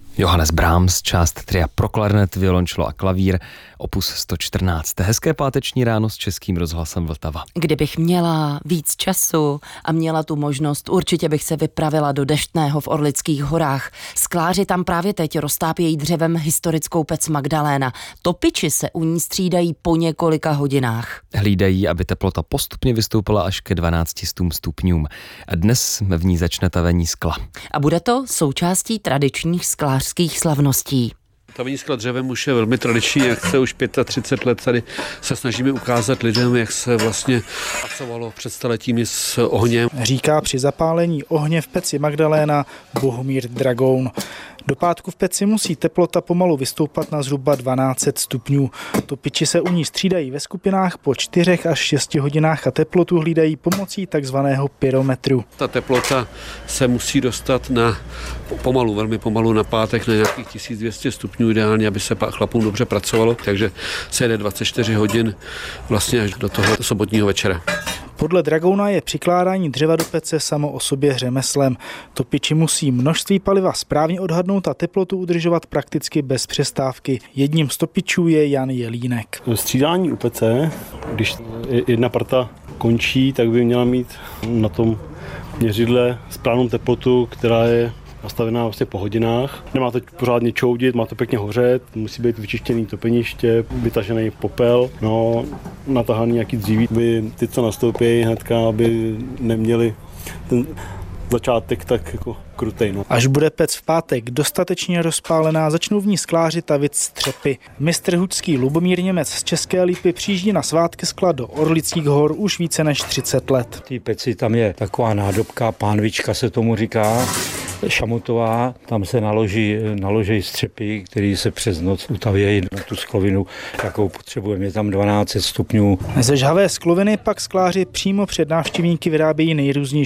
Johannes Brahms, část tria pro klarnet, violončelo a klavír, opus 114. Hezké páteční ráno s Českým rozhlasem Vltava. Kdybych měla víc času a měla tu možnost, určitě bych se vypravila do Deštného v Orlických horách. Skláři tam právě teď roztápějí dřevem historickou pec Magdaléna. Topiči se u ní střídají po několika hodinách. Hlídají, aby teplota postupně vystoupila až ke 12 stupňům. A dnes v ní začne tavení skla. A bude to součástí tradičních sklářských slavností. Tavení skla dřevem už je velmi tradiční, jak se už 35 let tady se snažíme ukázat lidem, jak se vlastně pracovalo před staletími s ohněm. Říká při zapálení ohně v peci Magdaléna Bohumír Dragoun. Do pátku v peci musí teplota pomalu vystoupat na zhruba 12 stupňů. Topiči se u ní střídají ve skupinách po 4 až 6 hodinách a teplotu hlídají pomocí takzvaného pyrometru. Ta teplota se musí dostat na pomalu, velmi pomalu na pátek na nějakých 1200 stupňů ideálně, aby se chlapům dobře pracovalo, takže se jede 24 hodin vlastně až do toho sobotního večera. Podle Dragouna je přikládání dřeva do pece samo o sobě řemeslem. Topiči musí množství paliva správně odhadnout a teplotu udržovat prakticky bez přestávky. Jedním z topičů je Jan Jelínek. Střídání u pece, když jedna parta končí, tak by měla mít na tom měřidle správnou teplotu, která je nastavená vlastně po hodinách. Nemá to pořádně čoudit, má to pěkně hořet, musí být vyčištěný topeniště, vytažený popel, natahaný nějaký dříví, aby ty, co nastoupí hnedka, aby neměli ten začátek tak jako krutej. Až bude pec v pátek dostatečně rozpálená, začnou v ní skláři tavit střepy. Mistr hudský Lubomír Němec z České Lípy přijíždí na svátky skla do Orlických hor už více než 30 let. V té peci tam je taková nádobka, pánvička se tomu říká, šamotová, tam se naloží střepy, které se přes noc utavějí na tu sklovinu, jakou potřebujeme. Je tam 12 stupňů. Ze žhavé skloviny pak skláři přímo před návštěvníky vyrábějí nejrůznější